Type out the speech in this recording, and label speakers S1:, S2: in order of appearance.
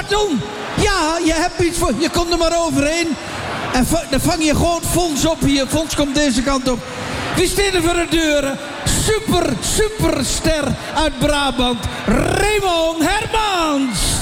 S1: Pardon. Ja, je hebt iets voor... Je komt er maar overheen. En dan vang je gewoon Fons op hier. Fons komt deze kant op. Wie staat er voor de deuren? Superster uit Brabant. Raymond Hermans.